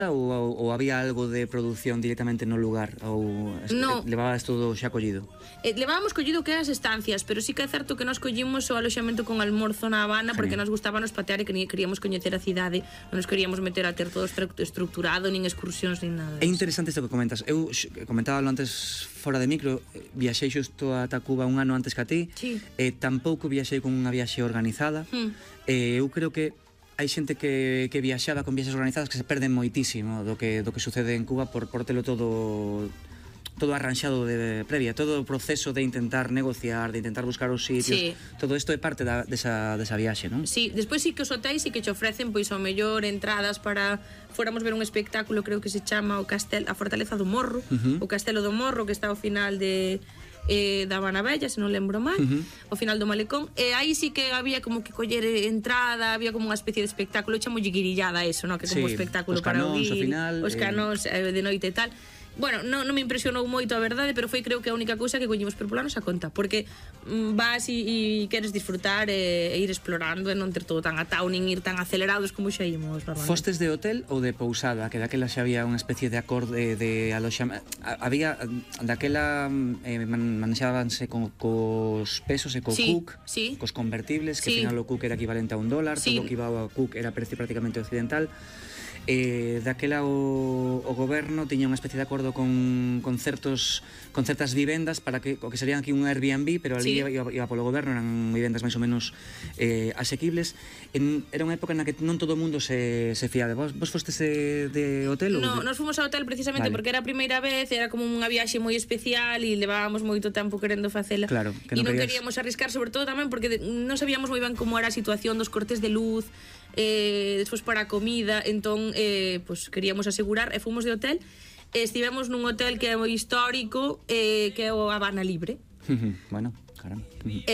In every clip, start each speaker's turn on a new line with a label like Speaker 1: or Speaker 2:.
Speaker 1: ou había algo de produción directamente no lugar, ou levabas todo xa collido?
Speaker 2: Levábamos collido que as estancias, pero sí que é certo que nos collimos o aloxamento con almorzo na Habana. Genial. Porque nos gustabanos patear e que queríamos coñecer a cidade, non nos queríamos meter a ter todo estructurado, nin excursións, nin nada.
Speaker 1: É interesante isto que comentas. Eu comentábalo antes fora de micro, viaxei xusto a Cuba un ano antes que a ti.
Speaker 2: Sí.
Speaker 1: Tampouco viaxei con unha viaxe organizada. Eu creo que hai xente que viaxaba con viaxes organizadas que se perden moitísimo do que sucede en Cuba por telo todo arranxado de previa, todo o proceso de intentar negociar, de intentar buscar os sitios. Sí. Todo isto é parte desa viaxe, non?
Speaker 2: Sí, despois sí que os hotéis sí que che ofrecen pois ao mellor entradas para fóramos ver un espectáculo, creo que se chama a Fortaleza do Morro, o Castelo do Morro, que está ao final da Habana Bella, se non lembro mal, ao final do malecón, e aí sí que había como que coller entrada, había como unha especie de espectáculo, chamo guirillada eso, no? Que como espectáculo para ouvir, os canóns de noite e tal. Bueno, non me impresionou moito a verdade, pero foi creo que a única cousa que coñimos por pola nosa conta, porque vas e queres disfrutar e ir explorando e non ter todo tan atao, nin ir tan acelerados como xa ímos normalmente.
Speaker 1: Fostes de hotel ou de pousada? Que daquela xa había unha especie de acorde de aloxamento. Había, daquela manexábanse cos pesos e co cook, cos convertibles, que ao final o cook era equivalente a $1, todo o que iba ao cook era precio prácticamente occidental. Daquela o goberno tiña unha especie de acordo con certas vivendas para que o que serían aquí un Airbnb, pero ali iba polo goberno, eran vivendas máis ou menos asequibles. Era unha época na que non todo o mundo se fiaba. Vos fostes de hotel?
Speaker 2: No, nos fomos ao hotel precisamente porque era a primeira vez, era como unha viaxe moi especial e levábamos moito tempo querendo facela.
Speaker 1: Claro,
Speaker 2: que non queríamos arriscar, sobre todo tamén porque non sabíamos moi ben como era a situación dos cortes de luz, despois para a comida, entón pues queríamos asegurar e fomos de hotel. Estivemos nun hotel que é moi histórico, que é o Habana Libre.
Speaker 1: Bueno, caramba.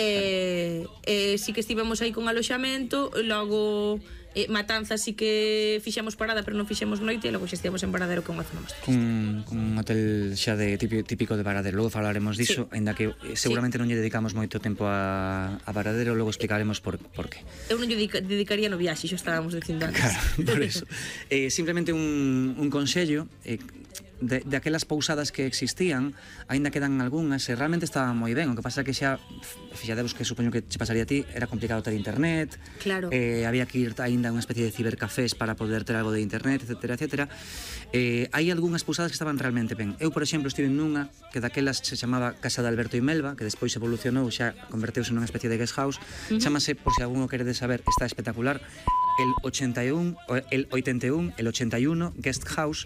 Speaker 2: Sí que estivemos aí con aloxamento, logo Matanzas sí que fixemos parada, pero non fixemos noite, e logo xa estivemos en Varadero, que é unha zona máis triste.
Speaker 1: Un hotel xa de típico de Varadero, logo falaremos diso, ainda que seguramente non lle dedicamos moito tempo a Varadero, logo explicaremos por qué.
Speaker 2: Eu non lle dedicaría no viaxe, xa estábamos dicindo antes.
Speaker 1: Claro, por eso. Simplemente un consello, de aquelas pousadas que existían, aínda quedan algunhas e realmente estaban moi ben. O que pasa é que xa, fixadevos que supoño que che pasaría a ti, era complicado ter internet.
Speaker 2: Claro.
Speaker 1: Había que ir aínda a unha especie de cibercafés para poder ter algo de internet, etcétera, etcétera. Hai algunhas pousadas que estaban realmente ben. Eu, por exemplo, estive nunha que daquelas se chamaba Casa de Alberto y Melba, que despois evolucionou, xa converteuse nunha especie de guest house. Chámase, por se alguno queredes saber, está espectacular, el 81, el 81 Guest House.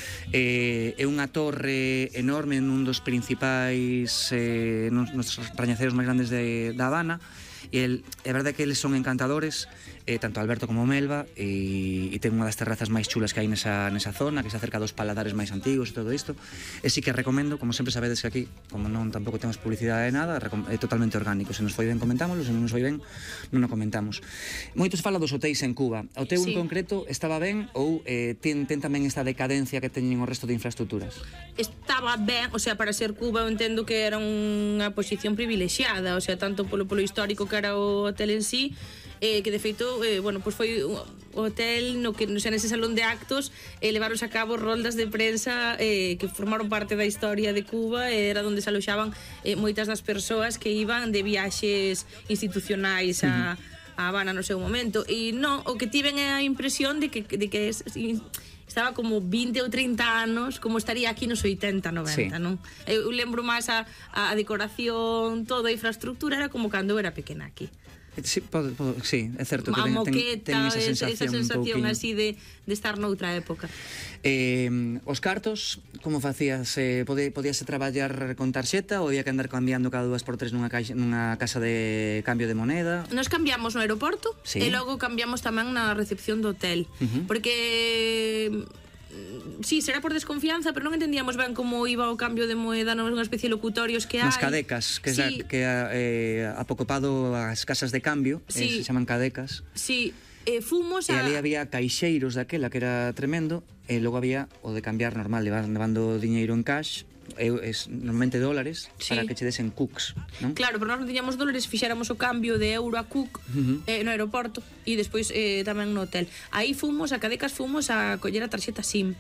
Speaker 1: É unha torre enorme nun dos principais nos rañaceros máis grandes da Habana, e é verdade que eles son encantadores, tanto Alberto como Melba, e ten unha das terrazas máis chulas que hai nesa zona, que se acerca dos paladares máis antigos e todo isto. E sí que recomendo, como sempre sabedes que aquí, como non tampouco temos publicidade de nada, é totalmente orgánico. Se nos foi ben comentámoslo, se non nos foi ben non o comentamos. Moitos fala dos hotéis en Cuba. O teu en concreto estaba ben ou ten tamén esta decadencia que teñen o resto de infraestructuras?
Speaker 2: Estaba ben, o sea, para ser Cuba eu entendo que era unha posición privilexiada, o sea, tanto polo histórico que era o hotel en sí, que de feito, bueno, pues foi un hotel no que, o sea, nese salón de actos levaronse a cabo roldas de prensa que formaron parte da historia de Cuba, era onde se aloxaban moitas das persoas que iban de viaxes institucionais a Habana no seu momento. E non, o que tiven é a impresión de que estaba como 20 ou 30 anos, como estaría aquí nos 80, 90, non? Eu lembro máis a decoración, toda a infraestructura era como cando eu era pequena aquí.
Speaker 1: Sí, sí, é certo que ten esa sensación
Speaker 2: así de estar noutra época.
Speaker 1: Os cartos, como facías? Podíase traballar con tarxeta ou había que andar cambiando cada 2x3 nunha casa de cambio de moneda?
Speaker 2: Nos cambiamos no aeroporto e logo cambiamos tamén na recepción do hotel, porque sí, será por desconfianza, pero non entendíamos ben como iba o cambio de moeda non unha especie de locutorios que hai.
Speaker 1: Nas cadecas, que apocopado as casas de cambio, se chaman cadecas.
Speaker 2: Sí, fomos
Speaker 1: a... E ali había caixeiros daquela que era tremendo, e logo había o de cambiar normal, levando diñeiro en cash, normalmente dólares, para que che desen cooks, non?
Speaker 2: Claro, pero nós non tiñamos dólares, fixéramos o cambio de euro a cook no aeroporto e despois tamén no hotel. Aí fomos, a Cadecas fomos a coller a tarxeta SIM,